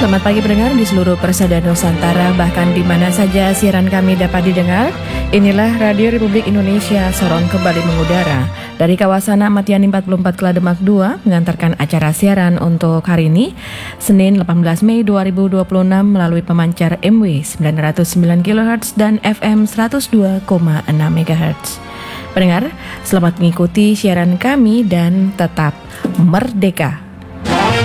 Selamat pagi pendengar di seluruh persada Nusantara, bahkan di mana saja siaran kami dapat didengar. Inilah Radio Republik Indonesia Sorong kembali mengudara dari kawasan Ahmad Yani 44 Kelademak 2 mengantarkan acara siaran untuk hari ini, Senin 18 Mei 2026 melalui pemancar MW 909 kHz dan FM 102,6 MHz. Pendengar, selamat mengikuti siaran kami dan tetap merdeka.